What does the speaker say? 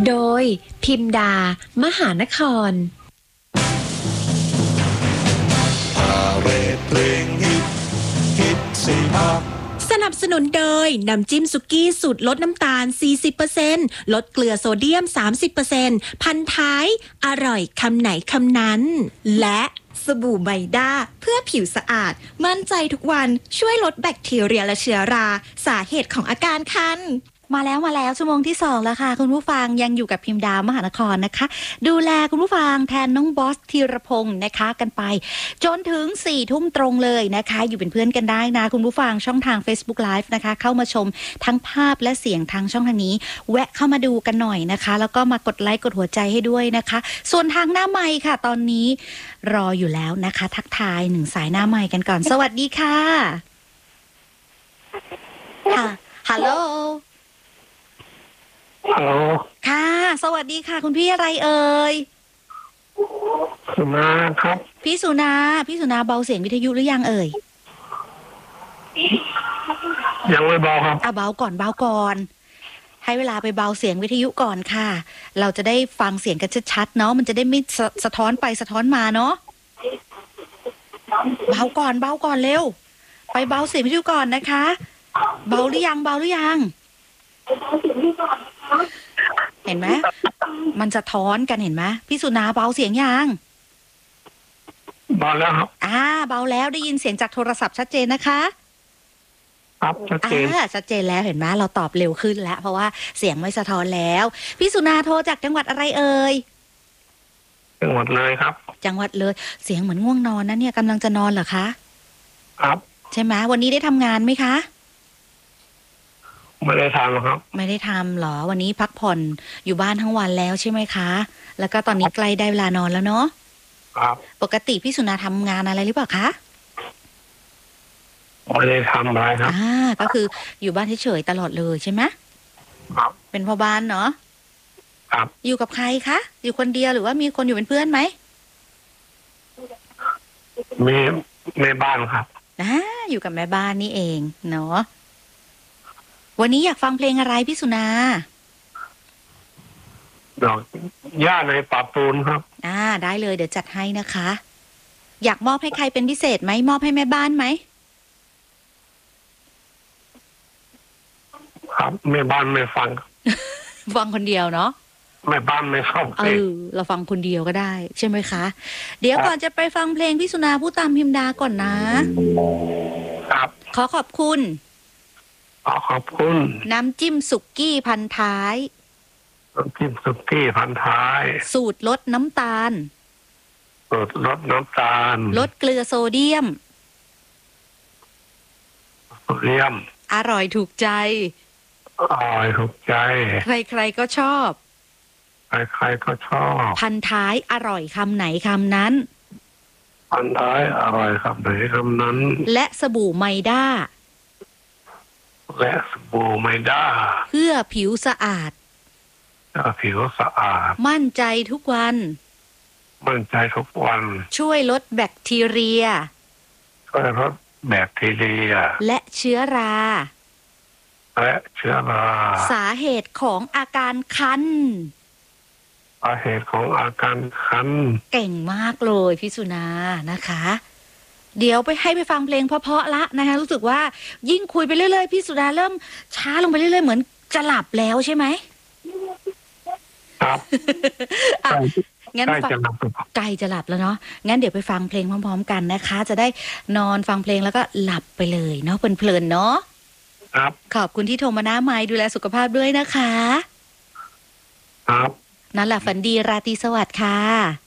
โดยพิมดามหานครเพลงฮิตสี่ภาคสนับสนุนโดยน้ำจิ้มสุกี้สูตรลดน้ำตาล 40% ลดเกลือโซเดียม 30% พันท้ายอร่อยคำไหนคำนั้นและสบู่ไบด้าเพื่อผิวสะอาดมั่นใจทุกวันช่วยลดแบคทีเรียและเชื้อราสาเหตุของอาการคันมาแล้วชั่วโมงที่2แล้วค่ะคุณผู้ฟังยังอยู่กับพิมดามหานครนะคะดูแลคุณผู้ฟังแทนน้องบอสธีรพงศ์นะคะกันไปจนถึง 4 ทุ่มตรงเลยนะคะอยู่เป็นเพื่อนกันได้นะคุณผู้ฟังช่องทาง Facebook Live นะคะเข้ามาชมทั้งภาพและเสียงทางช่องทางนี้แวะเข้ามาดูกันหน่อยนะคะแล้วก็มากดไลค์กดหัวใจให้ด้วยนะคะส่วนทางหน้าไมค์ค่ะตอนนี้รออยู่แล้วนะคะทักทาย1สายหน้าไมค์กันก่อนสวัสดีค่ะฮัลโหลฮัลโหลค่ะสวัสดีค่ะคุณพี่อะไรเอ่ยสุนาครับพี่สุนาเบาเสียงวิทยุหรือยังเอ่ยยังไม่เบาครับเบาก่อนให้เวลาไปเบาเสียงวิทยุก่อนค่ะเราจะได้ฟังเสียงกันชัดๆเนาะมันจะได้ไม่สะท้อนไปสะท้อนมาเนาะเบาก่อนเร็วไปเบาเสียงวิทยุก่อนนะคะเบาหรือยังเห็นไหมมันจะท้อนกันเห็นไหมพี่สุนาเบาเสียงยังเบาแล้วครับเบาแล้วได้ยินเสียงจากโทรศัพท์ชัดเจนนะคะครับชัดเจนแล้วเห็นไหมเราตอบเร็วขึ้นแล้วเพราะว่าเสียงไม่สะท้อนแล้วพี่สุนาโทรจากจังหวัดอะไรเอ่ยจังหวัดเลยครับจังหวัดเลยเสียงเหมือนง่วงนอนนะเนี่ยกำลังจะนอนเหรอคะครับใช่ไหมวันนี้ได้ทำงานไหมคะไม่ได้ทำหรอกครับไม่ได้ทำหรอวันนี้พักผ่อนอยู่บ้านทั้งวันแล้วใช่ไหมคะแล้วก็ตอนนี้ใกล้ได้เวลานอนแล้วเนาะครับปกติพี่สุนาทำงานอะไรหรือเปล่าคะไม่ได้ทำอะไรครับก็คืออยู่บ้านเฉยๆตลอดเลยใช่ไหมครับเป็นพ่อบ้านเนาะครับอยู่กับใครคะอยู่คนเดียวหรือว่ามีคนอยู่เป็นเพื่อนไหมมีแม่บ้านครับอยู่กับแม่บ้านนี่เองเนาะวันนี้อยากฟังเพลงอะไรพี่สุนาดอกหญ้าในป่าปูนครับได้เลยเดี๋ยวจัดให้นะคะอยากมอบให้ใครเป็นพิเศษไหมมอบให้แม่บ้านไหมครับแม่บ้านไม่ฟังฟังคนเดียวเนาะแม่บ้านไม่ชอบเพลงเราฟังคนเดียวก็ได้ใช่ไหมคะเดี๋ยวก่อนจะไปฟังเพลงพี่สุนาพูดตามพิมดาก่อนนะครับขอบคุณน้ำจิ้มสุกี้พันท้ายน้ำจิ้มสุกี้พันท้ายสูตรลดน้ำตาลลดลดเกลือโซเดียมอร่อยถูกใจใครๆก็ชอบพันท้ายอร่อยคำไหนคำนั้นและสบู่ไมด้าเพื่อผิวสะอาดมั่นใจทุกวันช่วยลดแบคทีเรียและเชื้อราสาเหตุของอาการคันเก่งมากเลยพี่สุนานะคะเดี๋ยวให้ไปฟังเพลงเพราะๆละนะคะรู้สึกว่ายิ่งคุยไปเรื่อยๆพี่สุนาเริ่มช้าลงไปเรื่อยๆเหมือนจะหลับแล้วใช่ไหมครับงั้นใกล้จะหลับแล้วเนาะงั้นเดี๋ยวไปฟังเพลงพร้อมๆกันนะคะจะได้นอนฟังเพลงแล้วก็หลับไปเลยเนาะเพลินๆเนาะครับขอบคุณที่โทรมาหน้าไมค์ดูแลสุขภาพด้วยนะคะครับนั่นแหละฝันดีราตรีสวัสดิ์ค่ะ